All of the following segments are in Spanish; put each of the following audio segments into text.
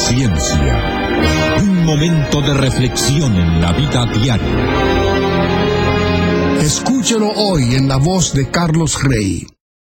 Conciencia. Un momento de reflexión en la vida diaria. Escúchelo hoy en la voz de Carlos Rey.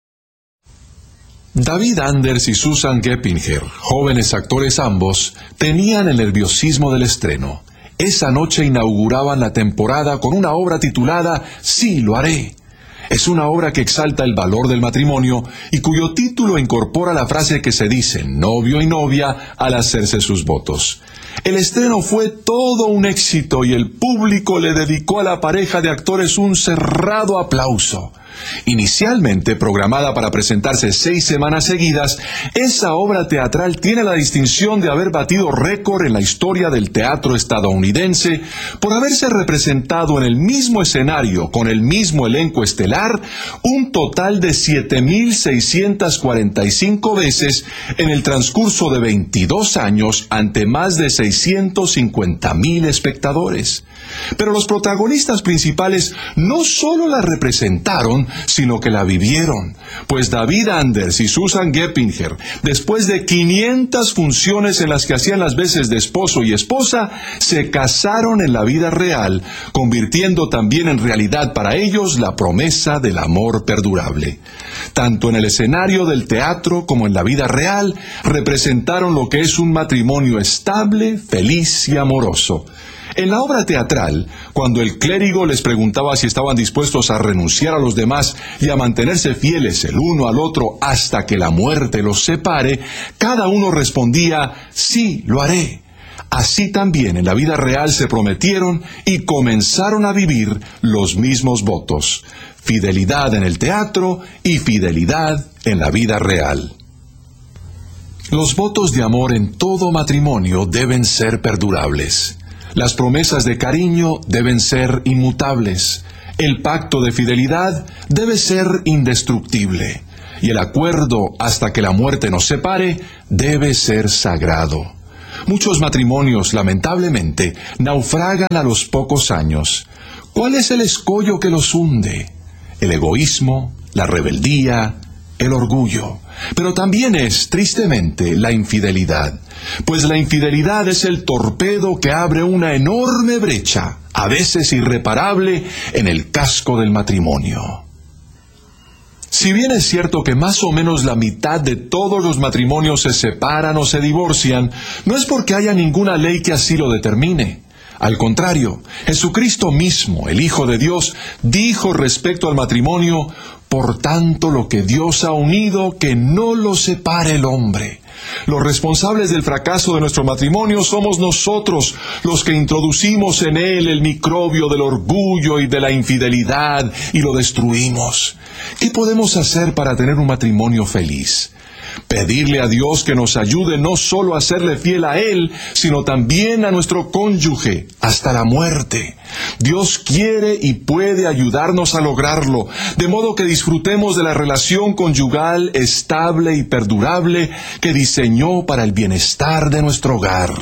David Anders y Susan Geppinger, jóvenes actores ambos, tenían el nerviosismo del estreno. Esa noche inauguraban la temporada con una obra titulada Sí, lo haré. Es una obra que exalta el valor del matrimonio y cuyo título incorpora la frase que se dice novio y novia al hacerse sus votos. El estreno fue todo un éxito y el público le dedicó a la pareja de actores un cerrado aplauso. Inicialmente programada para presentarse 6 semanas seguidas, esa obra teatral tiene la distinción de haber batido récord en la historia del teatro estadounidense por haberse representado en el mismo escenario con el mismo elenco estelar un total de 7,645 veces en el transcurso de 22 años ante más de 650,000 espectadores. Pero los protagonistas principales no solo la representaron, sino que la vivieron, pues David Anders y Susan Geppinger, después de 500 funciones en las que hacían las veces de esposo y esposa, se casaron en la vida real, convirtiendo también en realidad para ellos la promesa del amor perdurable. Tanto en el escenario del teatro como en la vida real, representaron lo que es un matrimonio estable, feliz y amoroso. En la obra teatral, cuando el clérigo les preguntaba si estaban dispuestos a renunciar a los demás y a mantenerse fieles el uno al otro hasta que la muerte los separe, cada uno respondía, sí, lo haré. Así también en la vida real se prometieron y comenzaron a vivir los mismos votos. Fidelidad en el teatro y fidelidad en la vida real. Los votos de amor en todo matrimonio deben ser perdurables. Las promesas de cariño deben ser inmutables. El pacto de fidelidad debe ser indestructible. Y el acuerdo hasta que la muerte nos separe debe ser sagrado. Muchos matrimonios, lamentablemente, naufragan a los pocos años. ¿Cuál es el escollo que los hunde? El egoísmo, la rebeldía, el orgullo. Pero también es, tristemente, la infidelidad. Pues la infidelidad es el torpedo que abre una enorme brecha, a veces irreparable, en el casco del matrimonio. Si bien es cierto que más o menos la mitad de todos los matrimonios se separan o se divorcian, no es porque haya ninguna ley que así lo determine. Al contrario, Jesucristo mismo, el Hijo de Dios, dijo respecto al matrimonio, por tanto lo que Dios ha unido, que no lo separe el hombre. Los responsables del fracaso de nuestro matrimonio somos nosotros, los que introducimos en él el microbio del orgullo y de la infidelidad y lo destruimos. ¿Qué podemos hacer para tener un matrimonio feliz? Pedirle a Dios que nos ayude no solo a serle fiel a Él, sino también a nuestro cónyuge, hasta la muerte. Dios quiere y puede ayudarnos a lograrlo, de modo que disfrutemos de la relación conyugal estable y perdurable que diseñó para el bienestar de nuestro hogar.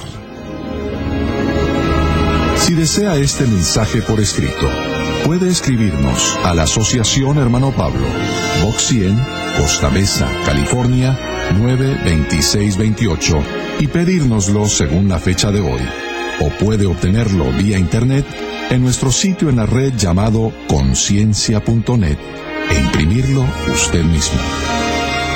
Si desea este mensaje por escrito, puede escribirnos a la Asociación Hermano Pablo, Box 100, Costa Mesa, California, 92628, y pedírnoslo según la fecha de hoy. O puede obtenerlo vía internet en nuestro sitio en la red llamado conciencia.net e imprimirlo usted mismo.